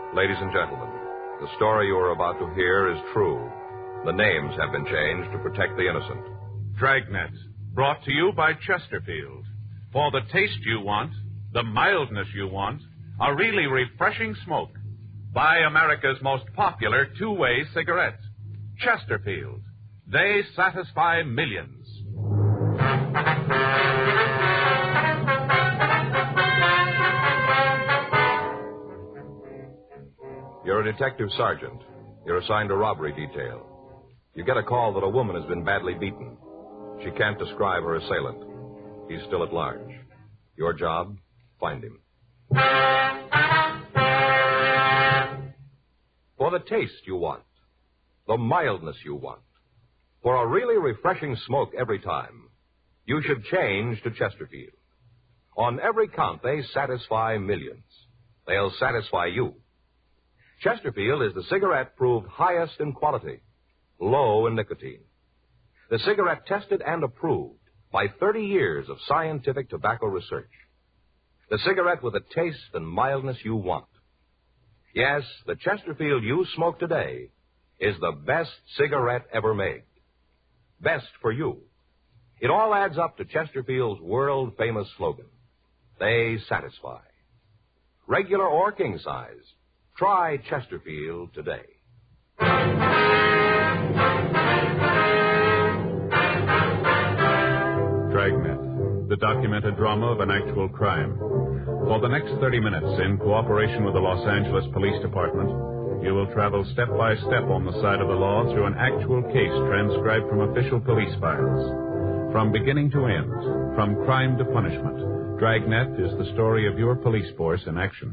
Ladies and gentlemen, the story you are about to hear is true. The names have been changed to protect the innocent. Dragnet, brought to you by Chesterfield. For the taste you want, the mildness you want, a really refreshing smoke. Buy America's most popular two-way cigarette, Chesterfield. They satisfy millions. You're a detective sergeant. You're assigned a robbery detail. You get a call that a woman has been badly beaten. She can't describe her assailant. He's still at large. Your job, find him. For the taste you want, the mildness you want, for a really refreshing smoke every time, you should change to Chesterfield. On every count, they satisfy millions. They'll satisfy you. Chesterfield is the cigarette proved highest in quality, low in nicotine. The cigarette tested and approved by 30 years of scientific tobacco research. The cigarette with the taste and mildness you want. Yes, the Chesterfield you smoke today is the best cigarette ever made. Best for you. It all adds up to Chesterfield's world-famous slogan. They satisfy. Regular or king size. Try Chesterfield today. Dragnet, the documented drama of an actual crime. For the next 30 minutes, in cooperation with the Los Angeles Police Department, you will travel step by step on the side of the law through an actual case transcribed from official police files. From beginning to end, from crime to punishment, Dragnet is the story of your police force in action.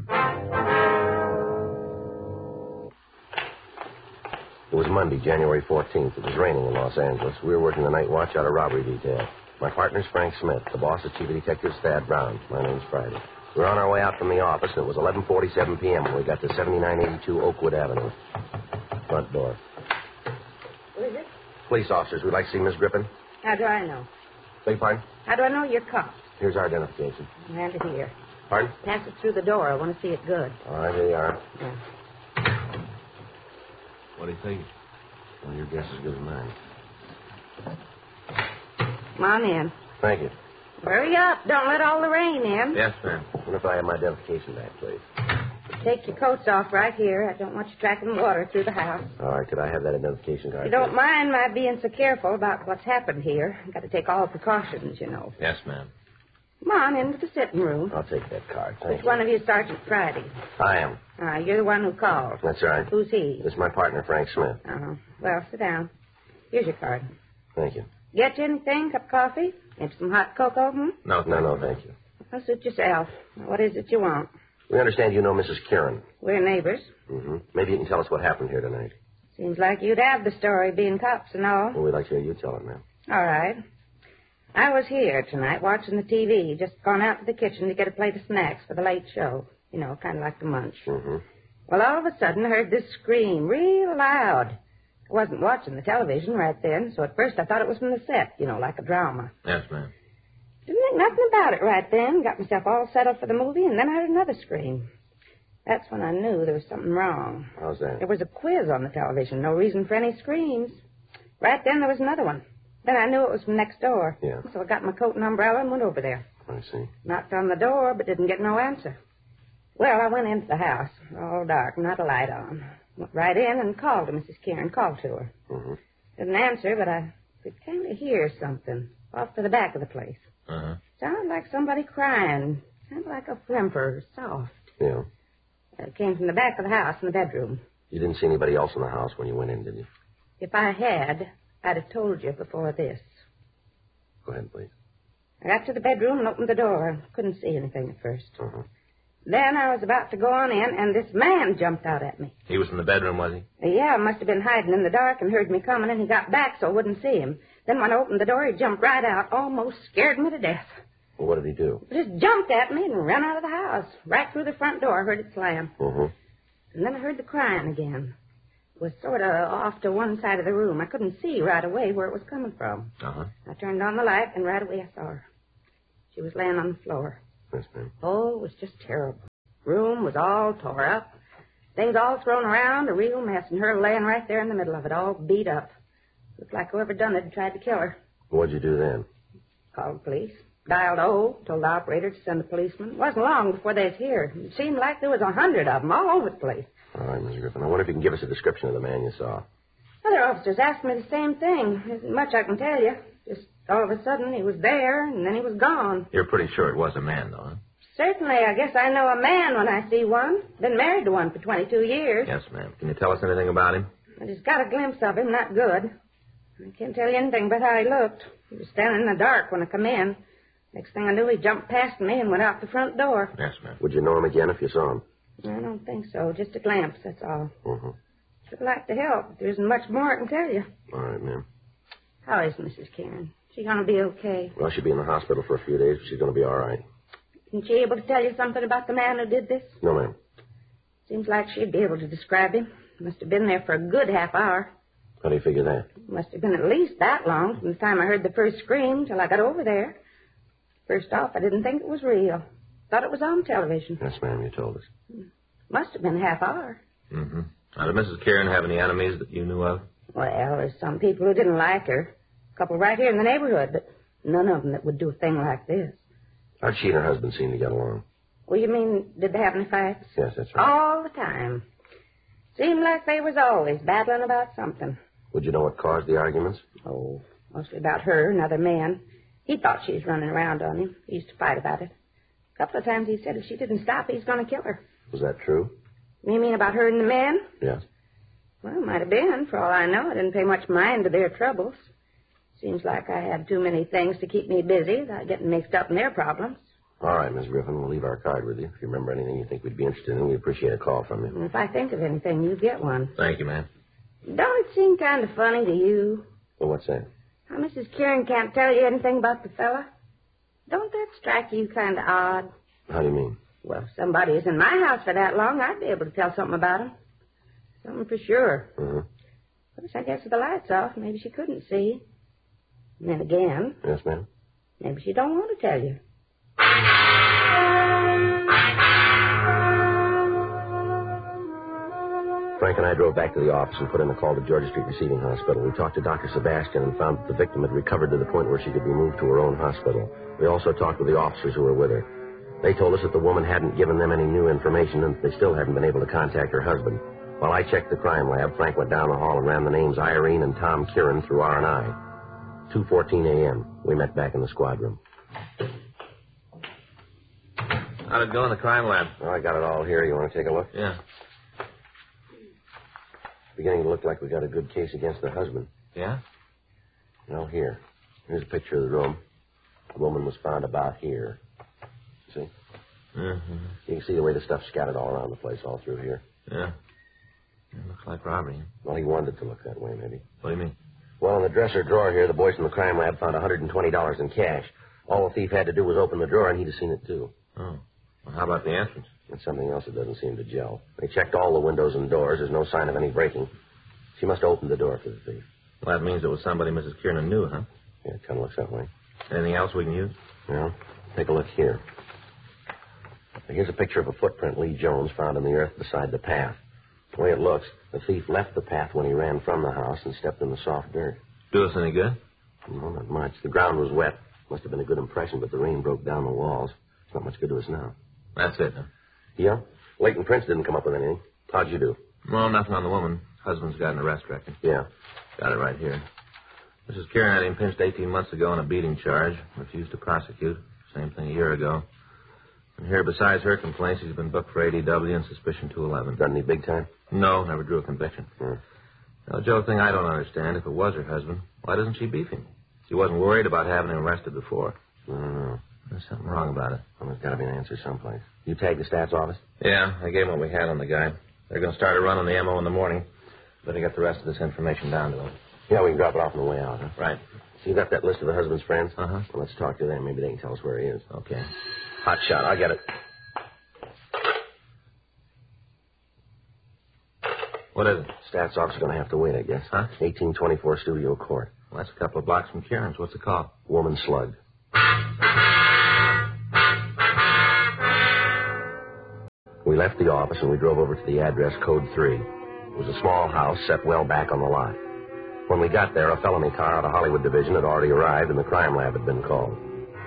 It was Monday, January 14th. It was raining in Los Angeles. We were working the night watch out of robbery detail. My partner's Frank Smith. The boss is Chief Detective Thad Brown. My name's Friday. We were on our way out from the office, and it was 11:47 p.m. when we got to 7982 Oakwood Avenue. Front door. Who is it? Police officers. We'd like to see Miss Griffin. How do I know? Beg your pardon? How do I know you're cops? Here's our identification. Hand it here. Pardon? Pass it through the door. I want to see it good. All right, here you are. Yeah. What do you think? Well, your guess is as good as mine. Come on in. Thank you. Hurry up. Don't let all the rain in. Yes, ma'am. And if I have my identification back, please. Take your coats off right here. I don't want you tracking water through the house. All right, could I have that identification card? You don't mind my being so careful about what's happened here. I've got to take all precautions, you know. Yes, ma'am. Come on into the sitting room. I'll take that card. Thank Which you. one of you is Sergeant Friday? I am. You're the one who called. That's right. Who's he? This is my partner, Frank Smith. Well, sit down. Here's your card. Thank you. Get you anything? Cup of coffee? Maybe some hot cocoa, No, thank you. Well, suit yourself. What is it you want? We understand you know Mrs. Kieran. We're neighbors. Mm-hmm. Maybe you can tell us what happened here tonight. Seems like you'd have the story, being cops and all. Well, we'd like to hear you tell it, ma'am. All right. I was here tonight watching the TV, just gone out to the kitchen to get a plate of snacks for the late show. You know, kind of like the munch. Mm-hmm. Well, all of a sudden, I heard this scream real loud. I wasn't watching the television right then, so at first I thought it was from the set, you know, like a drama. Yes, ma'am. Didn't think nothing about it right then. Got myself all settled for the movie, and then I heard another scream. That's when I knew there was something wrong. How's that? There was a quiz on the television. No reason for any screams. Right then, there was another one. Then I knew it was from next door. Yeah. So I got my coat and umbrella and went over there. I see. Knocked on the door, but didn't get no answer. Well, I went into the house, all dark, not a light on. Went right in and called to Mrs. Kieran, called to her. Mm-hmm. Didn't answer, but I could kind of hear something off to the back of the place. Uh-huh. Sounded like somebody crying. Sounded like a whimper, soft. Yeah. It came from the back of the house in the bedroom. You didn't see anybody else in the house when you went in, did you? If I had, I'd have told you before this. Go ahead, please. I got to the bedroom and opened the door. Couldn't see anything at first. Uh-huh. Then I was about to go on in, and this man jumped out at me. He was in the bedroom, was he? Yeah, must have been hiding in the dark and heard me coming, and he got back so I wouldn't see him. Then when I opened the door, he jumped right out, almost scared me to death. Well, what did he do? He just jumped at me and ran out of the house. Right through the front door, I heard it slam. Uh-huh. And then I heard the crying again. It was sort of off to one side of the room. I couldn't see right away where it was coming from. Uh-huh. I turned on the light, and right away I saw her. She was laying on the floor. Yes, ma'am. Oh, it was just terrible. Room was all tore up. Things all thrown around, a real mess, and her laying right there in the middle of it, all beat up. Looked like whoever done it had tried to kill her. What'd you do then? Called the police. Dialed told the operator to send a policeman. It wasn't long before they was here. It seemed like there was 100 of them all over the place. All right, Miss Griffin. I wonder if you can give us a description of the man you saw. Other officers asked me the same thing. There isn't much I can tell you. Just all of a sudden he was there, and then he was gone. You're pretty sure it was a man, though, huh? Certainly, I guess I know a man when I see one. Been married to one for 22 years. Yes, ma'am. Can you tell us anything about him? I just got a glimpse of him, not good. I can't tell you anything about how he looked. He was standing in the dark when I come in. Next thing I knew, he jumped past me and went out the front door. Yes, ma'am. Would you know him again if you saw him? I don't think so. Just a glimpse, that's all. Mm-hmm. Should like to help, but there isn't much more I can tell you. All right, ma'am. How is Mrs. Karen? She going to be okay? Well, she'll be in the hospital for a few days, but she's going to be all right. Isn't she able to tell you something about the man who did this? No, ma'am. Seems like she'd be able to describe him. Must have been there for a good half hour. How do you figure that? Must have been at least that long from the time I heard the first scream till I got over there. First off, I didn't think it was real. Thought it was on television. Yes, ma'am, you told us. Must have been a half hour. Mm-hmm. Now, did Mrs. Karen have any enemies that you knew of? Well, there's some people who didn't like her. A couple right here in the neighborhood, but none of them that would do a thing like this. How'd she and her husband seem to get along? Well, you mean, did they have any fights? Yes, that's right. All the time. Seemed like they was always battling about something. Would you know what caused the arguments? Oh, mostly about her, another man. He thought she was running around on him. He used to fight about it. A couple of times he said if she didn't stop, he's going to kill her. Was that true? You mean about her and the man? Yes. Well, it might have been. For all I know, I didn't pay much mind to their troubles. Seems like I had too many things to keep me busy without getting mixed up in their problems. All right, Miss Griffin, we'll leave our card with you. If you remember anything you think we'd be interested in, we'd appreciate a call from you. And if I think of anything, you get one. Thank you, ma'am. Don't it seem kind of funny to you? Well, what's that? How Mrs. Kieran can't tell you anything about the fella? Don't that strike you kind of odd? How do you mean? Well, if somebody is in my house for that long, I'd be able to tell something about him. Something for sure. Mm-hmm. Of course, I guess with the lights off, maybe she couldn't see. And then again, Yes, ma'am? maybe she don't want to tell you. Frank and I drove back to the office and put in a call to Georgia Street Receiving Hospital. We talked to Dr. Sebastian and found that the victim had recovered to the point where she could be moved to her own hospital. We also talked with the officers who were with her. They told us that the woman hadn't given them any new information and they still hadn't been able to contact her husband. While I checked the crime lab, Frank went down the hall and ran the names Irene and Tom Kieran through R&I. 2:14 a.m. We met back in the squad room. How'd it go in the crime lab? Well, I got it all here. You want to take a look? Yeah. Beginning to look like we got a good case against the husband. Yeah? Now, here. Here's a picture of the room. The woman was found about here. See? Mm-hmm. You can see the way the stuff's scattered all around the place, all through here. Yeah. It looks like robbery. Well, he wanted it to look that way, maybe. What do you mean? Well, in the dresser drawer here, the boys from the crime lab found $120 in cash. All the thief had to do was open the drawer, and he'd have seen it, too. Oh. Well, how about the entrance? It's something else that doesn't seem to gel. They checked all the windows and doors. There's no sign of any breaking. She must have opened the door for the thief. Well, that means it was somebody Mrs. Kiernan knew, huh? Yeah, it kind of looks that way. Anything else we can use? Well, take a look here. Here's a picture of a footprint Lee Jones found in the earth beside the path. The way it looks, the thief left the path when he ran from the house and stepped in the soft dirt. Do us any good? No, not much. The ground was wet. Must have been a good impression, but the rain broke down the walls. It's not much good to us now. That's it, huh? Yeah? Leighton Prince didn't come up with anything. How'd you do? Well, nothing on the woman. Husband's got an arrest record. Yeah. Got it right here. Mrs. Kieran had him pinched 18 months ago on a beating charge. Refused to prosecute. Same thing a year ago. And here, besides her complaints, he's been booked for ADW and suspicion 211. Done any big time? No, never drew a conviction. Now, Joe, the thing I don't understand, if it was her husband, why doesn't she beef him? She wasn't worried about having him arrested before. I don't know. There's something wrong about it. Well, there's got to be an answer someplace. You tagged the stats office? Yeah, I gave him what we had on the guy. They're going to start a run on the MO in the morning. Better get the rest of this information down to him. Yeah, we can drop it off on the way out, huh? Right. So you got that list of the husband's friends? Uh-huh. Well, let's talk to them. Maybe they can tell us where he is. Okay. Hot shot. I'll get it. What is it? Stats office is going to have to wait, I guess. Huh? 1824 Studio Court. Well, that's a couple of blocks from Kieran's. What's the call? Woman slugged. We We left the office and we drove over to the address code 3. It was a small house set well back on the lot. When we got there, a felony car out of Hollywood Division had already arrived and the crime lab had been called.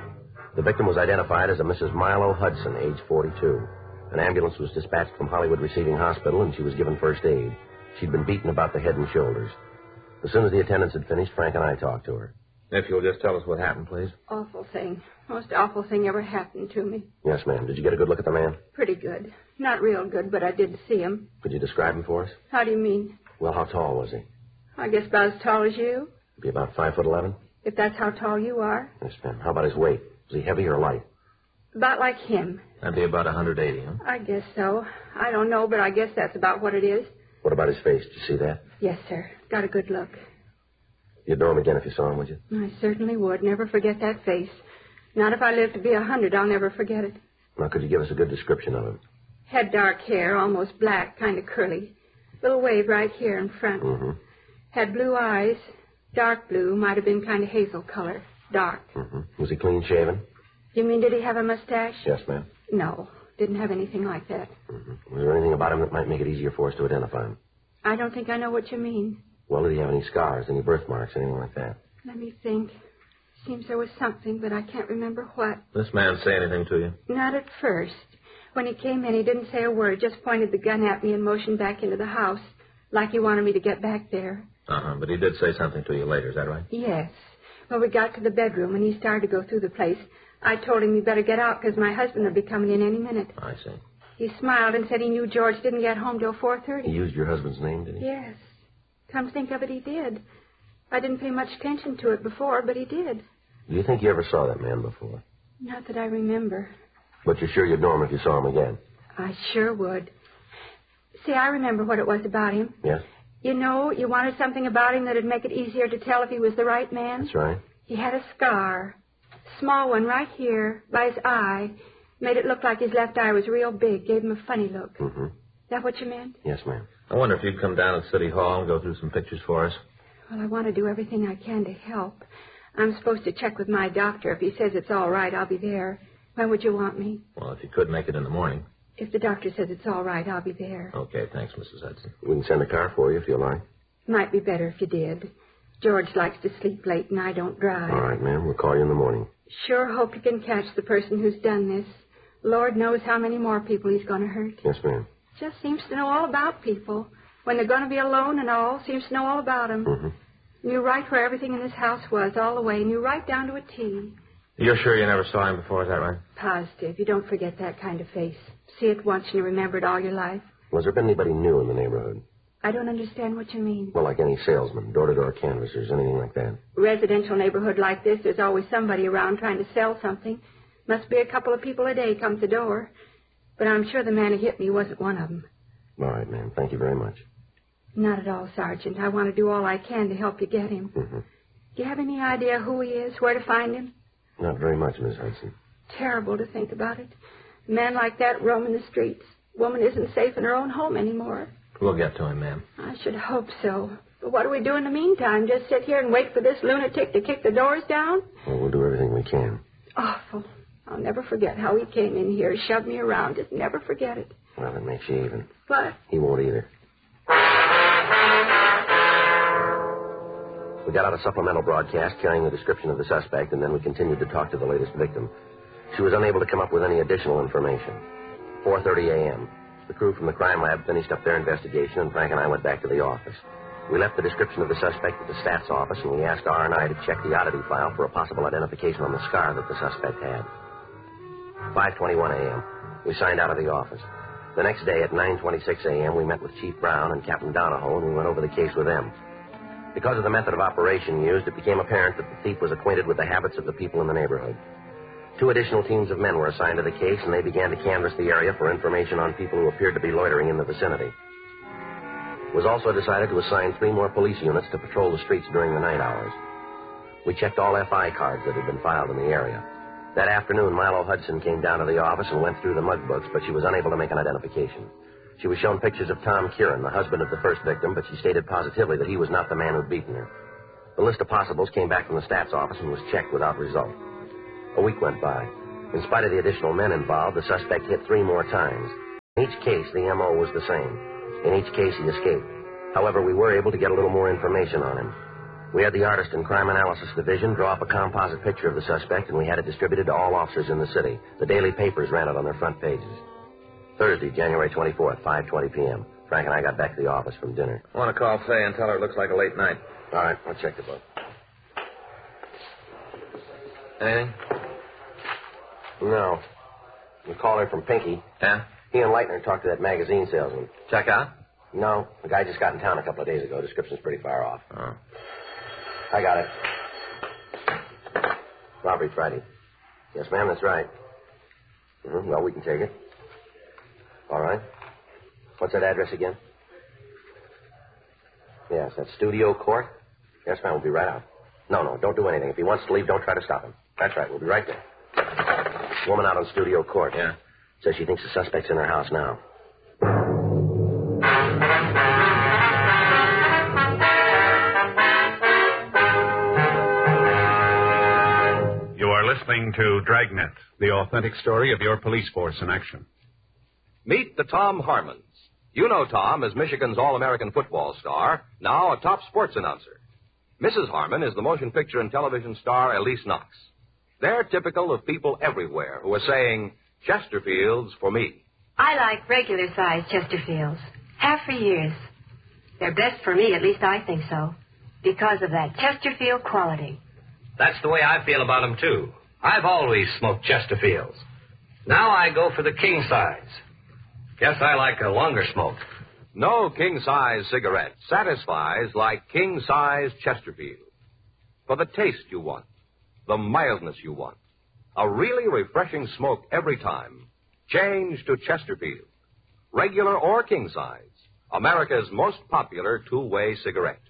The victim was identified as a Mrs. Milo Hudson, age 42. An ambulance was dispatched from Hollywood Receiving Hospital and she was given first aid. She'd been beaten about the head and shoulders. As soon as the attendants had finished, Frank and I talked to her. If you'll just tell us what happened, please. Awful thing. Most awful thing ever happened to me. Yes, ma'am. Did you get a good look at the man? Pretty good. Not real good, but I did see him. Could you describe him for us? How do you mean? Well, how tall was he? I guess about as tall as you. Be about 5'11". If that's how tall you are. Yes, ma'am. How about his weight? Was he heavy or light? About like him. That'd be about 180, huh? I guess so. I don't know, but I guess that's about what it is. What about his face? Did you see that? Yes, sir. Got a good look. You'd know him again if you saw him, would you? I certainly would. Never forget that face. Not if I live to be 100, I'll never forget it. Now, could you give us a good description of him? Had dark hair, almost black, kind of curly. Little wave right here in front. Mm-hmm. Had blue eyes. Dark blue, might have been kind of hazel color. Dark. Mm-hmm. Was he clean shaven? You mean did he have a mustache? Yes, ma'am. No, didn't have anything like that. Mm-hmm. Was there anything about him that might make it easier for us to identify him? I don't think I know what you mean. Well, did he have any scars, any birthmarks, anything like that? Let me think. Seems there was something, but I can't remember what. This man say anything to you? Not at first. When he came in, he didn't say a word, just pointed the gun at me and motioned back into the house, like he wanted me to get back there. Uh-huh, but he did say something to you later, is that right? Yes. When we got to the bedroom and he started to go through the place, I told him he better get out because my husband would be coming in any minute. I see. He smiled and said he knew George didn't get home till 4:30. He used your husband's name, did he? Yes. Come think of it, he did. I didn't pay much attention to it before, but he did. Do you think you ever saw that man before? Not that I remember. But you're sure you'd know him if you saw him again? I sure would. See, I remember what it was about him. Yes? You know, you wanted something about him that'd make it easier to tell if he was the right man. That's right. He had a scar. Small one right here, by his eye. Made it look like his left eye was real big. Gave him a funny look. Mm-hmm. Is that what you meant? Yes, ma'am. I wonder if you'd come down to City Hall and go through some pictures for us. Well, I want to do everything I can to help. I'm supposed to check with my doctor. If he says it's all right, I'll be there. When would you want me? Well, if you could make it in the morning. If the doctor says it's all right, I'll be there. Okay, thanks, Mrs. Hudson. We can send a car for you if you like. Might be better if you did. George likes to sleep late and I don't drive. All right, ma'am. We'll call you in the morning. Sure hope you can catch the person who's done this. Lord knows how many more people he's going to hurt. Yes, ma'am. Just seems to know all about people. When they're going to be alone and all, seems to know all about them. Mm-hmm. Knew right where everything in this house was, all the way. Knew right down to a T. You're sure you never saw him before, is that right? Positive. You don't forget that kind of face. See it once and you remember it all your life. Was there been anybody new in the neighborhood? I don't understand what you mean. Well, like any salesman, door-to-door canvassers, anything like that. Residential neighborhood like this, there's always somebody around trying to sell something. Must be a couple of people a day come to the door. But I'm sure the man who hit me wasn't one of them. All right, ma'am. Thank you very much. Not at all, Sergeant. I want to do all I can to help you get him. Mm-hmm. Do you have any idea who he is, where to find him? Not very much, Miss Hudson. Terrible to think about it. A man like that roaming the streets. Woman isn't safe in her own home anymore. We'll get to him, ma'am. I should hope so. But what do we do in the meantime? Just sit here and wait for this lunatic to kick the doors down? Well, we'll do everything we can. Awful. I'll never forget how he came in here, shoved me around. Just never forget it. Well, it makes you even. What? He won't either. We got out a supplemental broadcast carrying the description of the suspect, and then we continued to talk to the latest victim. She was unable to come up with any additional information. 4:30 a.m. The crew from the crime lab finished up their investigation, and Frank and I went back to the office. We left the description of the suspect at the stats office, and we asked R&I to check the oddity file for a possible identification on the scar that the suspect had. 5:21 a.m. We signed out of the office. The next day at 9:26 a.m., we met with Chief Brown and Captain Donahoe, and we went over the case with them. Because of the method of operation used, it became apparent that the thief was acquainted with the habits of the people in the neighborhood. 2 additional teams of men were assigned to the case, and they began to canvass the area for information on people who appeared to be loitering in the vicinity. It was also decided to assign 3 more police units to patrol the streets during the night hours. We checked all FI cards that had been filed in the area. That afternoon, Milo Hudson came down to the office and went through the mug books, but she was unable to make an identification. She was shown pictures of Tom Kieran, the husband of the first victim, but she stated positively that he was not the man who'd beaten her. The list of possibles came back from the stats office and was checked without result. A week went by. In spite of the additional men involved, the suspect hit 3 more times. In each case, the M.O. was the same. In each case, he escaped. However, we were able to get a little more information on him. We had the artist in Crime Analysis Division draw up a composite picture of the suspect, and we had it distributed to all officers in the city. The daily papers ran it on their front pages. Thursday, January 24th, 5:20 p.m. Frank and I got back to the office from dinner. I want to call Faye and tell her it looks like a late night. All right, I'll check the book. Anything? No. We called her from Pinky. Yeah? He and Leitner talked to that magazine salesman. Check out? No, the guy just got in town a couple of days ago. Description's pretty far off. Oh. I got it. Robbery Friday. Yes, ma'am, that's right. Well, we can take it. All right. What's that address again? Yes, that's Studio Court. Yes, ma'am, we'll be right out. No, don't do anything. If he wants to leave, don't try to stop him. That's right, we'll be right there. Woman out on Studio Court. Yeah. Says she thinks the suspect's in her house now. You are listening to Dragnet, the authentic story of your police force in action. Meet the Tom Harmons. You know Tom as Michigan's All-American football star, now a top sports announcer. Mrs. Harmon is the motion picture and television star Elise Knox. They're typical of people everywhere who are saying, Chesterfields for me. I like regular-sized Chesterfields. Have for years. They're best for me, at least I think so, because of that Chesterfield quality. That's the way I feel about them, too. I've always smoked Chesterfields. Now I go for the king size. Guess I like a longer smoke. No king-size cigarette satisfies like king-size Chesterfield. For the taste you want, the mildness you want, a really refreshing smoke every time, change to Chesterfield. Regular or king-size, America's most popular two-way cigarette.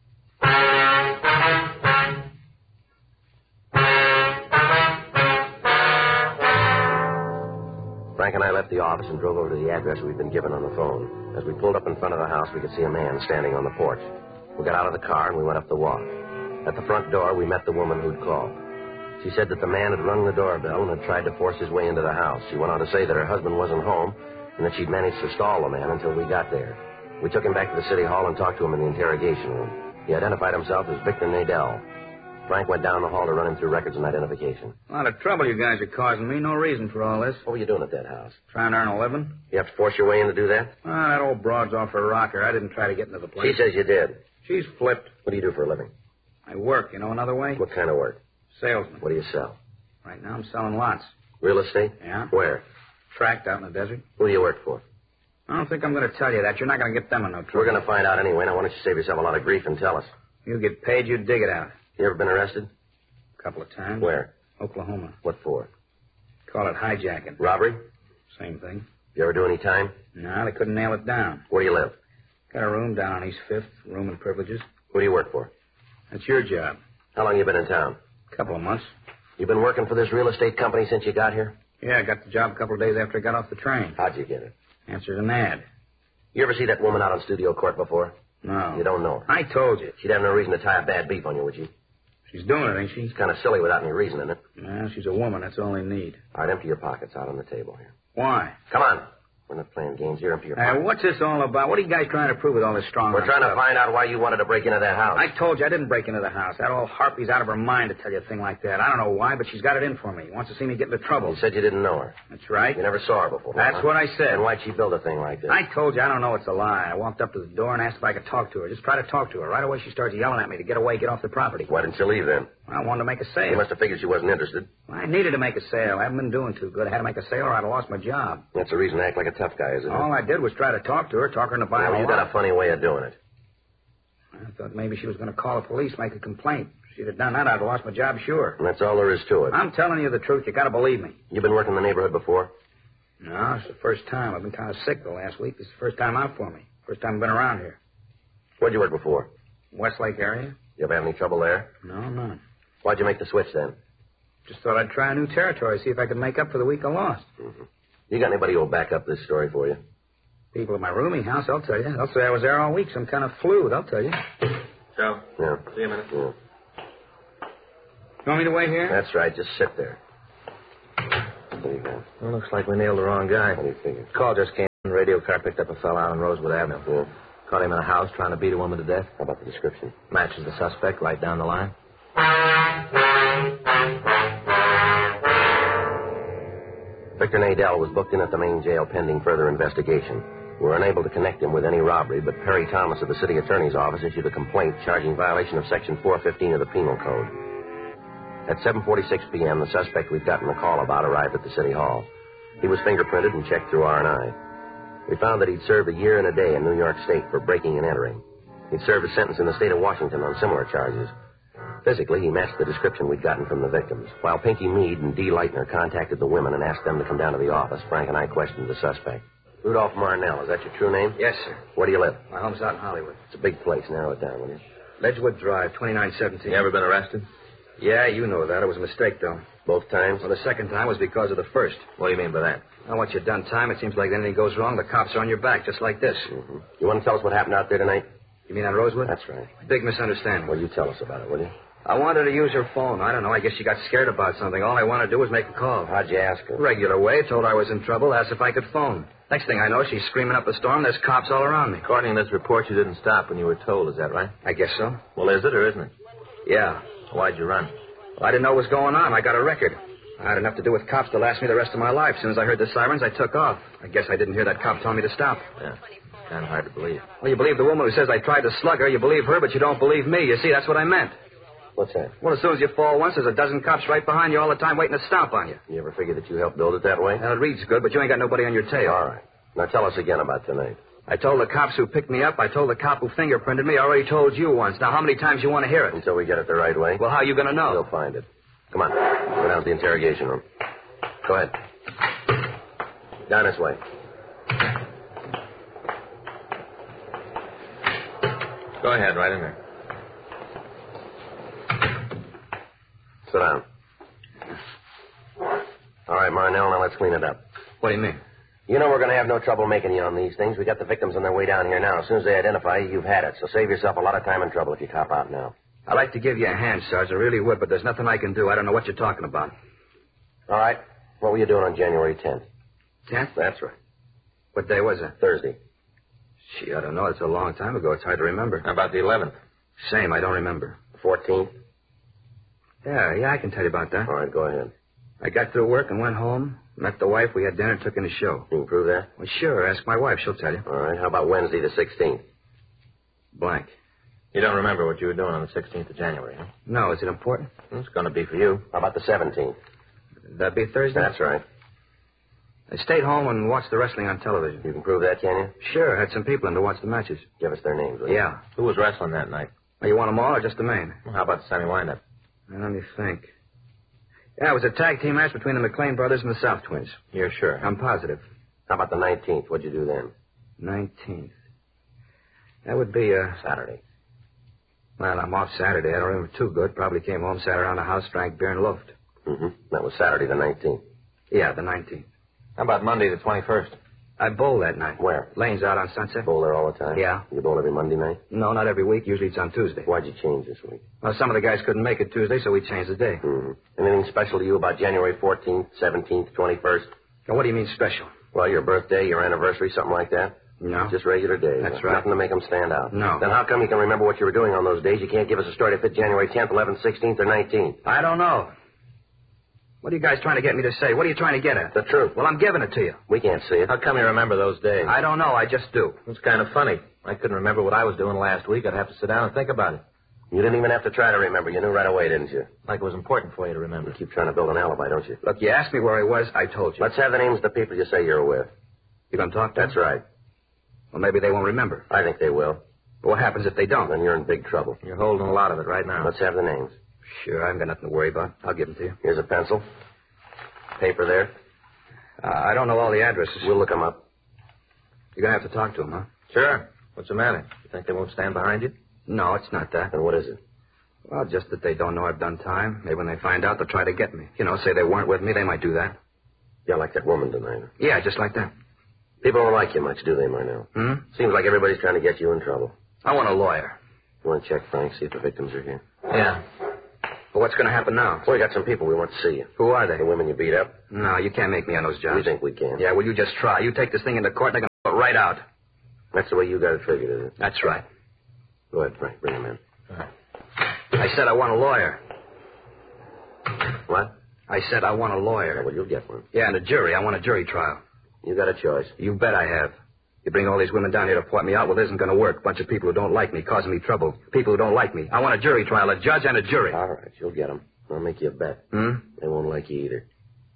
Frank and I left the office and drove over to the address we'd been given on the phone. As we pulled up in front of the house, we could see a man standing on the porch. We got out of the car and we went up the walk. At the front door, we met the woman who'd called. She said that the man had rung the doorbell and had tried to force his way into the house. She went on to say that her husband wasn't home and that she'd managed to stall the man until we got there. We took him back to the city hall and talked to him in the interrogation room. He identified himself as Victor Nadell. Frank went down the hall to run him through records and identification. A lot of trouble you guys are causing me. No reason for all this. What were you doing at that house? Trying to earn a living. You have to force your way in to do that? That old broad's off her rocker. I didn't try to get into the place. She says you did. She's flipped. What do you do for a living? I work, another way? What kind of work? Salesman. What do you sell? Right now I'm selling lots. Real estate? Yeah. Where? Tracked out in the desert. Who do you work for? I don't think I'm going to tell you that. You're not going to get them in no trouble. We're going to find out anyway. Now, why don't you save yourself a lot of grief and tell us? You get paid, you dig it out. You ever been arrested? A couple of times. Where? Oklahoma. What for? Call it hijacking. Robbery? Same thing. You ever do any time? No, they couldn't nail it down. Where do you live? Got a room down on East 5th, room and privileges. Who do you work for? That's your job. How long you been in town? A couple of months. You been working for this real estate company since you got here? Yeah, I got the job a couple of days after I got off the train. How'd you get it? Answered an ad. You ever see that woman out on Studio Court before? No. You don't know her? I told you. She'd have no reason to tie a bad beef on you, would she? She's doing it, ain't she? It's kind of silly without any reason in it. Well, she's a woman. That's all they need. All right, empty your pockets out on the table here. Why? Come on. We're not playing games here. Empty your pockets. What's this all about? What are you guys trying to prove with all this strong We're trying to find out why you wanted to break into that house. I told you I didn't break into the house. That old harpy's out of her mind to tell you a thing like that. I don't know why, but she's got it in for me. Wants to see me get into trouble. You said you didn't know her. That's right. You never saw her before. That's what I said. And why'd she build a thing like this? I told you I don't know it's a lie. I walked up to the door and asked if I could talk to her. Just try to talk to her. Right away she starts yelling at me to get away, get off the property. Why didn't you leave then? I wanted to make a sale. You must have figured she wasn't interested. I needed to make a sale. I haven't been doing too good. I had to make a sale or I'd have lost my job. That's the reason to act like a tough guy, isn't it? All I did was try to talk to her, talk her into buying Well, you got a funny way of doing it. I thought maybe she was going to call the police, make a complaint. If she'd have done that, I'd have lost my job, sure. And that's all there is to it. I'm telling you the truth. You got to believe me. You been working in the neighborhood before? No, it's the first time. I've been kind of sick the last week. This is the first time out for me. First time I've been around here. Where'd you work before? Westlake area? You ever have any trouble there? No, none. Why'd you make the switch then? Just thought I'd try a new territory, see if I could make up for the week I lost. Mm-hmm. You got anybody who'll back up this story for you? People at my rooming house, they'll tell you. They'll say I was there all week, some kind of flu, they'll tell you. Joe? Yeah. See you a minute. Yeah. You want me to wait here? That's right. Just sit there. There you go. Well, looks like we nailed the wrong guy. How do you figure? Call just came. The radio car picked up a fellow out on Rosewood Avenue. Yeah. Caught him in a house trying to beat a woman to death. How about the description? Matches the suspect right down the line. Victor Nadell was booked in at the main jail pending further investigation. We were unable to connect him with any robbery, but Perry Thomas of the city attorney's office issued a complaint charging violation of Section 415 of the Penal Code. At 7:46 p.m., the suspect we'd gotten the call about arrived at the city hall. He was fingerprinted and checked through R&I. We found that he'd served a year and a day in New York State for breaking and entering. He'd served a sentence in the state of Washington on similar charges. Physically, he matched the description we'd gotten from the victims. While Pinky Meade and Dee Leitner contacted the women and asked them to come down to the office, Frank and I questioned the suspect. Rudolph Marnell, is that your true name? Yes, sir. Where do you live? My home's out in Hollywood. It's a big place. Narrow it down, will you? Ledgewood Drive, 2917. You ever been arrested? Yeah, you know that. It was a mistake, though. Both times? Well, the second time was because of the first. What do you mean by that? Now, once you've done time, it seems like anything goes wrong, the cops are on your back, just like this. Mm-hmm. You want to tell us what happened out there tonight? You mean on Rosewood? That's right. Big misunderstanding. Well, you tell us about it, will you? I wanted to use her phone. I don't know. I guess she got scared about something. All I wanted to do was make a call. How'd you ask her? Regular way. Told her I was in trouble. Asked if I could phone. Next thing I know, she's screaming up a storm. There's cops all around me. According to this report, you didn't stop when you were told. Is that right? I guess so. Well, is it or isn't it? Yeah. Why'd you run? Well, I didn't know what was going on. I got a record. I had enough to do with cops to last me the rest of my life. As soon as I heard the sirens, I took off. I guess I didn't hear that cop tell me to stop. Yeah. Kind of hard to believe. Well, you believe the woman who says I tried to slug her. You believe her, but you don't believe me. You see, that's what I meant. What's that? Well, as soon as you fall once, there's a dozen cops right behind you all the time waiting to stomp on you. You ever figure that you helped build it that way? Well, it reads good, but you ain't got nobody on your tail. All right. Now tell us again about tonight. I told the cops who picked me up. I told the cop who fingerprinted me. I already told you once. Now, how many times you want to hear it? Until we get it the right way? Well, how are you going to know? We'll find it. Come on. Go down to the interrogation room. Go ahead. Down this way. Go ahead, right in there. Sit down. All right, Marnell, now let's clean it up. What do you mean? You know we're going to have no trouble making you on these things. We got the victims on their way down here now. As soon as they identify you, you've had it. So save yourself a lot of time and trouble if you cop out now. I'd like to give you a hand, Sarge. I really would, but there's nothing I can do. I don't know what you're talking about. All right. What were you doing on January 10th? 10th? That's right. What day was it? Thursday. Gee, I don't know. It's a long time ago. It's hard to remember. How about the 11th? Same. I don't remember. 14th? Yeah, I can tell you about that. All right, go ahead. I got through work and went home, met the wife, we had dinner, took in a show. You can prove that? Well, sure. Ask my wife. She'll tell you. All right. How about Wednesday the 16th? Blank. You don't remember what you were doing on the 16th of January, huh? No, is it important? It's going to be for you. How about the 17th? That'd be Thursday? That's right. I stayed home and watched the wrestling on television. You can prove that, can you? Sure. Had some people in to watch the matches. Give us their names, will you? Yeah. Who was wrestling that night? Well, you want them all or just the main? Well, how about the semi-windup? Let me think. Yeah, it was a tag team match between the McLean brothers and the South Twins. You're sure? I'm positive. How about the 19th? What'd you do then? 19th. That would be Saturday. Well, I'm off Saturday. I don't remember too good. Probably came home, sat around the house, drank beer, and loafed. Mm-hmm. That was Saturday the 19th. Yeah, the 19th. How about Monday the 21st? I bowled that night. Where? Lane's out on Sunset. Bowl there all the time? Yeah. You bowl every Monday night? No, not every week. Usually it's on Tuesday. Why'd you change this week? Well, some of the guys couldn't make it Tuesday, so we changed the day. Mm-hmm. Anything special to you about January 14th, 17th, 21st? Now, what do you mean special? Well, your birthday, your anniversary, something like that? No. Just regular days. That's right. Nothing to make them stand out. No. Then how come you can remember what you were doing on those days? You can't give us a story to fit January 10th, 11th, 16th, or 19th. I don't know. What are you guys trying to get me to say? What are you trying to get at? The truth. Well, I'm giving it to you. We can't see it. How come you remember those days? I don't know. I just do. It's kind of funny. I couldn't remember what I was doing last week. I'd have to sit down and think about it. You didn't even have to try to remember. You knew right away, didn't you? Like it was important for you to remember. You keep trying to build an alibi, don't you? Look, you asked me where I was. I told you. Let's have the names of the people you say you're with. You gonna talk to That's them? right. Well, maybe they won't remember. I think they will. But what happens if they don't? Then you're in big trouble. You're holding a lot of it right now. Let's have the names. Sure, I haven't got nothing to worry about. I'll give them to you. Here's a pencil. Paper there. I don't know all the addresses. We'll look them up. You're gonna have to talk to them, huh? Sure. What's the matter? You think they won't stand behind you? No, it's not that. And what is it? Well, just that they don't know I've done time. Maybe when they find out, they'll try to get me. You know, say they weren't with me, they might do that. Yeah, like that woman tonight. Yeah, just like that. People don't like you much, do they, Marnell? Seems like everybody's trying to get you in trouble. I want a lawyer. You want to check, Frank, see if the victims are here? Yeah. But what's gonna happen now? Well, we got some people we want to see you. Who are they? The women you beat up. No, you can't make me on those jobs. We think we can. Yeah, well, you just try. You take this thing into court, and they're gonna right out. That's the way you got it figured, is it? That's right. Go ahead, Frank. Bring him in. I said I want a lawyer. What? I said I want a Yeah, lawyer. well, you'll get one. Yeah, and a jury. I want a jury trial. You got a choice. You bet I have. You bring all these women down here to point me out, well, it isn't going to work. A bunch of people who don't like me, causing me trouble. People who don't like me. I want a jury trial, a judge and a jury. All right, you'll get them. I'll make you a bet. Hmm? They won't like you either.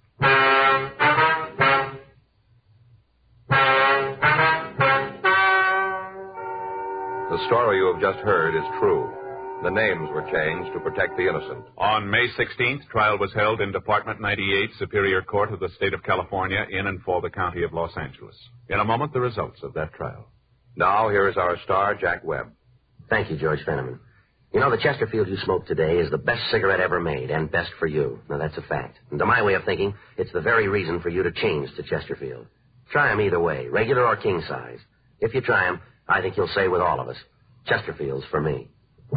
The story you have just heard is true. The names were changed to protect the innocent. On May 16th, trial was held in Department 98, Superior Court of the State of California, in and for the County of Los Angeles. In a moment, the results of that trial. Now, here is our star, Jack Webb. Thank you, George Fenneman. You know, the Chesterfield you smoked today is the best cigarette ever made, and best for you. Now, that's a fact. And to my way of thinking, it's the very reason for you to change to Chesterfield. Try 'em either way, regular or king size. If you try 'em, I think you'll say with all of us, Chesterfield's for me.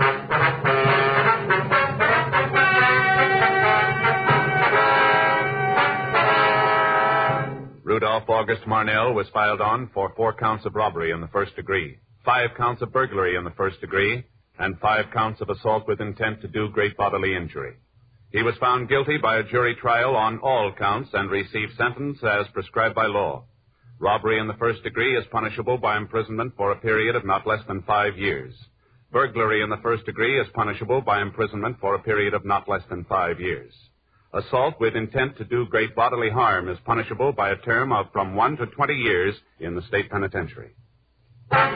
Rudolph August Marnell was filed on for 4 counts of robbery in the first degree, 5 counts of burglary in the first degree, and 5 counts of assault with intent to do great bodily injury. He was found guilty by a jury trial on all counts and received sentence as prescribed by law. Robbery in the first degree is punishable by imprisonment for a period of not less than 5 years. Burglary in the first degree is punishable by imprisonment for a period of not less than 5 years. Assault with intent to do great bodily harm is punishable by a term of from 1 to 20 years in the state penitentiary.